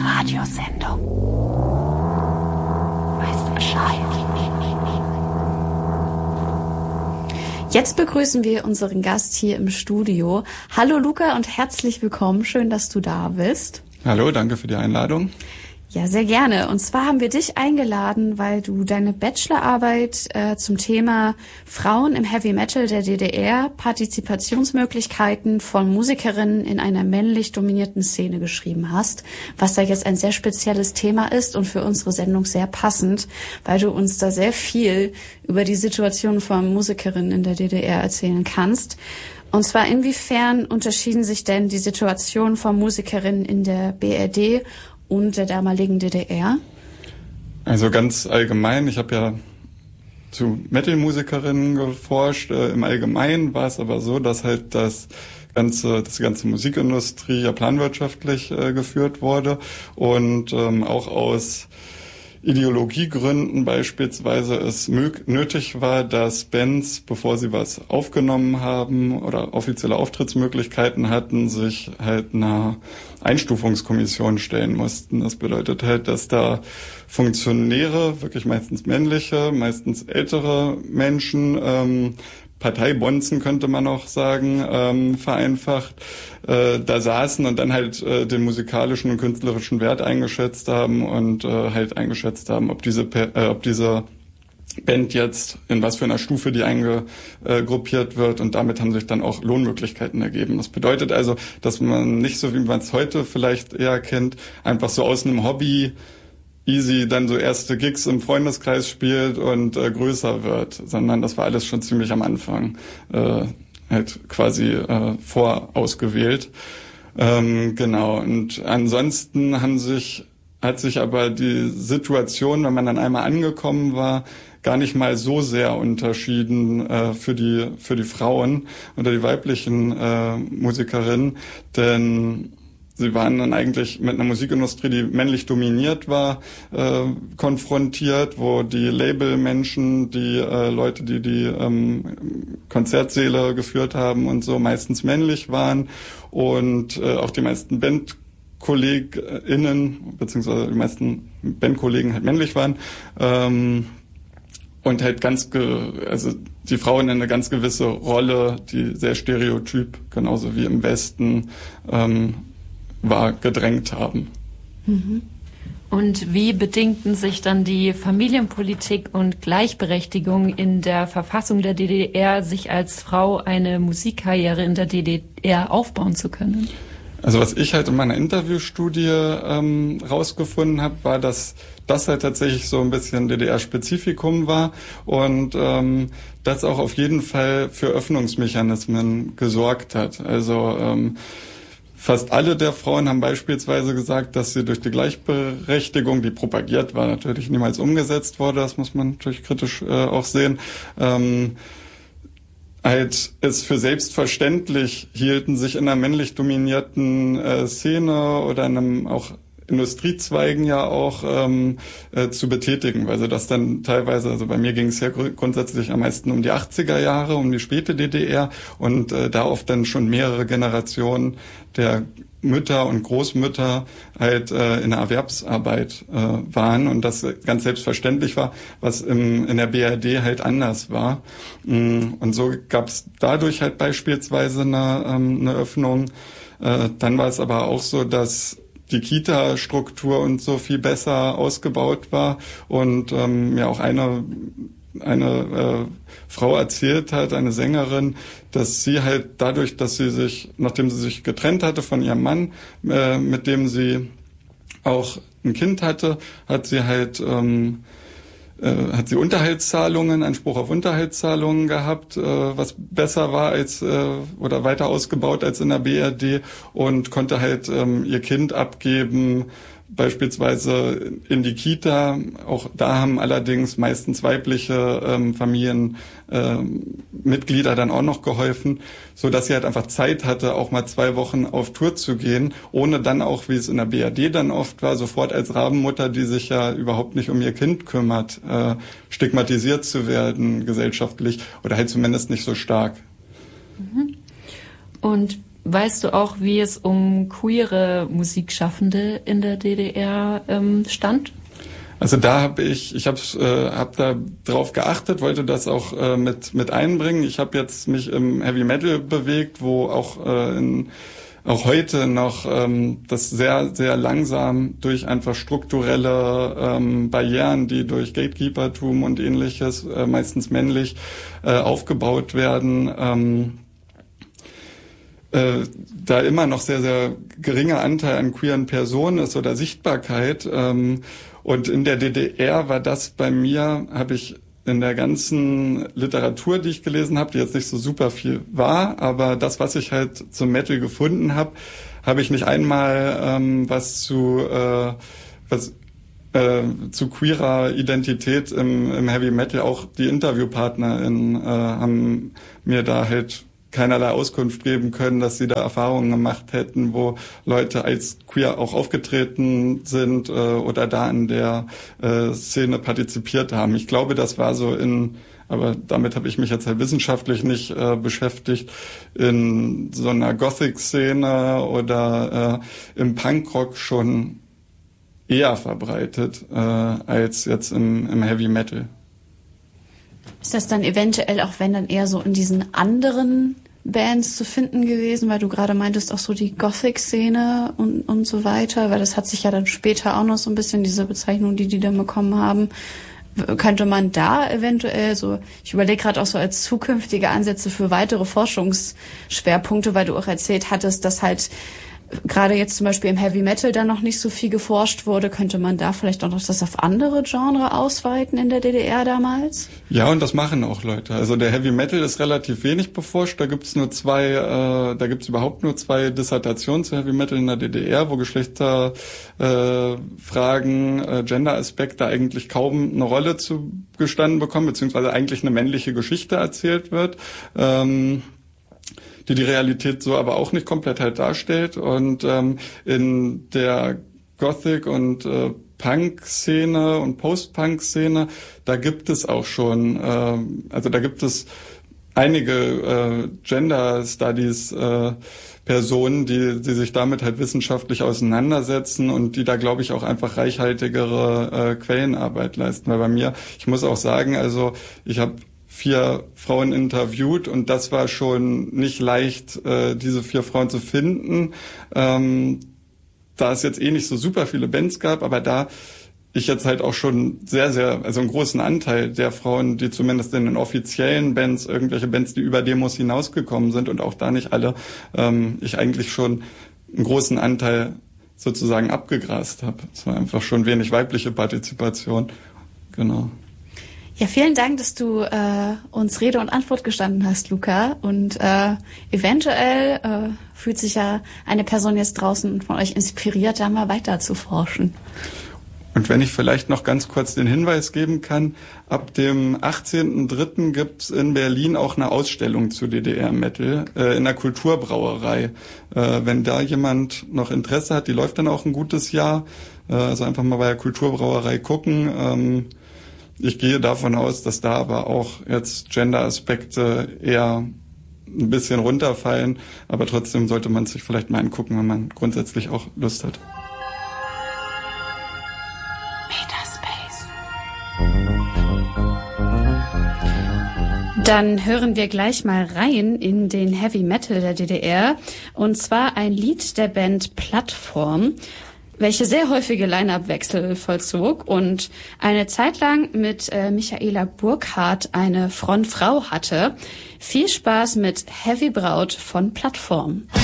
Radiosendung. Weißt du Bescheid? Jetzt begrüßen wir unseren Gast hier im Studio. Hallo Luca und herzlich willkommen. Schön, dass du da bist. Hallo, danke für die Einladung. Ja, sehr gerne. Und zwar haben wir dich eingeladen, weil du deine Bachelorarbeit zum Thema Frauen im Heavy Metal der DDR, Partizipationsmöglichkeiten von Musikerinnen in einer männlich dominierten Szene geschrieben hast, was da jetzt ein sehr spezielles Thema ist und für unsere Sendung sehr passend, weil du uns da sehr viel über die Situation von Musikerinnen in der DDR erzählen kannst. Und zwar inwiefern unterschieden sich denn die Situation von Musikerinnen in der BRD und der damaligen DDR? Also ganz allgemein, ich habe ja zu Metal-Musikerinnen geforscht. Im Allgemeinen war es aber so, dass halt die ganze Musikindustrie ja planwirtschaftlich geführt wurde und auch aus Ideologiegründen beispielsweise es nötig war, dass Bands, bevor sie was aufgenommen haben oder offizielle Auftrittsmöglichkeiten hatten, sich halt einer Einstufungskommission stellen mussten. Das bedeutet halt, dass da Funktionäre, wirklich meistens männliche, meistens ältere Menschen, Parteibonzen könnte man auch sagen, vereinfacht, da saßen und dann halt den musikalischen und künstlerischen Wert eingeschätzt haben und halt eingeschätzt haben, ob diese Band jetzt in was für einer Stufe die eingegruppiert wird, und damit haben sich dann auch Lohnmöglichkeiten ergeben. Das bedeutet also, dass man nicht so, wie man es heute vielleicht eher kennt, einfach so aus einem Hobby easy dann so erste Gigs im Freundeskreis spielt und größer wird, sondern das war alles schon ziemlich am Anfang halt quasi vorausgewählt. Genau, und ansonsten hat sich aber die Situation, wenn man dann einmal angekommen war, gar nicht mal so sehr unterschieden für die Frauen oder die weiblichen Musikerinnen, denn sie waren dann eigentlich mit einer Musikindustrie, die männlich dominiert war, konfrontiert, wo die Labelmenschen, die Leute, die Konzertsäle geführt haben und so, meistens männlich waren, und auch die meisten BandkollegInnen, beziehungsweise die meisten Bandkollegen halt männlich waren, und halt also die Frauen in eine ganz gewisse Rolle, die sehr stereotyp, genauso wie im Westen, gedrängt haben. Und wie bedingten sich dann die Familienpolitik und Gleichberechtigung in der Verfassung der DDR, sich als Frau eine Musikkarriere in der DDR aufbauen zu können? Also was ich halt in meiner Interviewstudie rausgefunden habe, war, dass das halt tatsächlich so ein bisschen DDR-Spezifikum war und das auch auf jeden Fall für Öffnungsmechanismen gesorgt hat. Also fast alle der Frauen haben beispielsweise gesagt, dass sie durch die Gleichberechtigung, die propagiert war, natürlich niemals umgesetzt wurde, das muss man natürlich kritisch auch sehen, halt es für selbstverständlich hielten, sich in einer männlich dominierten Szene oder in einem auch Industriezweigen ja auch zu betätigen, weil sie das dann teilweise, also bei mir ging es ja grundsätzlich am meisten um die 80er Jahre, um die späte DDR, und da oft dann schon mehrere Generationen der Mütter und Großmütter halt in der Erwerbsarbeit waren und das ganz selbstverständlich war, was in der BRD halt anders war. Und so gab es dadurch halt beispielsweise eine Öffnung. Dann war es aber auch so, dass die Kita-Struktur und so viel besser ausgebaut war und mir auch eine Frau erzählt hat, eine Sängerin, dass sie halt dadurch, dass nachdem sie sich getrennt hatte von ihrem Mann, mit dem sie auch ein Kind hatte, hat sie Unterhaltszahlungen, Anspruch auf Unterhaltszahlungen gehabt, was besser war oder weiter ausgebaut als in der BRD, und konnte halt ihr Kind abgeben, beispielsweise in die Kita. Auch da haben allerdings meistens weibliche Familienmitglieder dann auch noch geholfen, so dass sie halt einfach Zeit hatte, auch mal 2 Wochen auf Tour zu gehen, ohne dann auch, wie es in der BRD dann oft war, sofort als Rabenmutter, die sich ja überhaupt nicht um ihr Kind kümmert, stigmatisiert zu werden gesellschaftlich, oder halt zumindest nicht so stark. Und weißt du auch, wie es um queere Musikschaffende in der DDR stand? Also da habe ich hab da drauf geachtet, wollte das auch mit einbringen. Ich habe jetzt mich im Heavy Metal bewegt, wo auch heute noch das sehr, sehr langsam durch einfach strukturelle Barrieren, die durch Gatekeepertum und ähnliches, meistens männlich, aufgebaut werden, da immer noch sehr, sehr geringer Anteil an queeren Personen ist oder Sichtbarkeit. Und in der DDR war das bei mir, habe ich in der ganzen Literatur, die ich gelesen habe, die jetzt nicht so super viel war, aber das, was ich halt zum Metal gefunden habe, habe ich nicht einmal was zu queerer Identität im Heavy Metal. Auch die InterviewpartnerInnen haben mir da halt keinerlei Auskunft geben können, dass sie da Erfahrungen gemacht hätten, wo Leute als queer auch aufgetreten sind oder da in der Szene partizipiert haben. Ich glaube, das war so aber damit habe ich mich jetzt halt wissenschaftlich nicht beschäftigt, in so einer Gothic-Szene oder im Punkrock schon eher verbreitet als jetzt im Heavy Metal. Ist das dann eventuell auch, wenn dann eher so in diesen anderen Bands zu finden gewesen, weil du gerade meintest, auch so die Gothic-Szene und so weiter, weil das hat sich ja dann später auch noch so ein bisschen, diese Bezeichnung, die dann bekommen haben, könnte man da eventuell so, ich überlege gerade auch so als zukünftige Ansätze für weitere Forschungsschwerpunkte, weil du auch erzählt hattest, dass halt gerade jetzt zum Beispiel im Heavy Metal da noch nicht so viel geforscht wurde, könnte man da vielleicht auch noch das auf andere Genre ausweiten in der DDR damals? Ja, und das machen auch Leute. Also der Heavy Metal ist relativ wenig beforscht. Da gibt's überhaupt nur 2 Dissertationen zu Heavy Metal in der DDR, wo Geschlechterfragen, Gender-Aspekte eigentlich kaum eine Rolle zugestanden bekommen, beziehungsweise eigentlich eine männliche Geschichte erzählt wird. Die Realität so aber auch nicht komplett halt darstellt. Und in der Gothic- und Punk-Szene und Post-Punk-Szene, da gibt es auch schon, da gibt es einige Gender-Studies Personen, die sich damit halt wissenschaftlich auseinandersetzen und die da, glaube ich, auch einfach reichhaltigere Quellenarbeit leisten. Weil bei mir, ich muss auch sagen, also ich habe 4 Frauen interviewt und das war schon nicht leicht, diese 4 Frauen zu finden, da es jetzt nicht so super viele Bands gab, aber da ich jetzt halt auch schon also einen großen Anteil der Frauen, die zumindest in den offiziellen Bands, irgendwelche Bands, die über Demos hinausgekommen sind und auch da nicht alle, ich eigentlich schon einen großen Anteil sozusagen abgegrast habe. Es war einfach schon wenig weibliche Partizipation, genau. Ja, vielen Dank, dass du uns Rede und Antwort gestanden hast, Luca. Und eventuell fühlt sich ja eine Person jetzt draußen von euch inspiriert, da mal weiter zu forschen. Und wenn ich vielleicht noch ganz kurz den Hinweis geben kann, ab dem 18.03. gibt's in Berlin auch eine Ausstellung zu DDR-Metal in der Kulturbrauerei. Wenn da jemand noch Interesse hat, die läuft dann auch ein gutes Jahr, also einfach mal bei der Kulturbrauerei gucken. Ich gehe davon aus, dass da aber auch jetzt Gender-Aspekte eher ein bisschen runterfallen, aber trotzdem sollte man sich vielleicht mal angucken, wenn man grundsätzlich auch Lust hat. Dann hören wir gleich mal rein in den Heavy Metal der DDR, und zwar ein Lied der Band Plattform, welche sehr häufige Line-Up-Wechsel vollzog und eine Zeit lang mit Michaela Burkhardt eine Frontfrau hatte. Viel Spaß mit Heavy Braut von Plattform.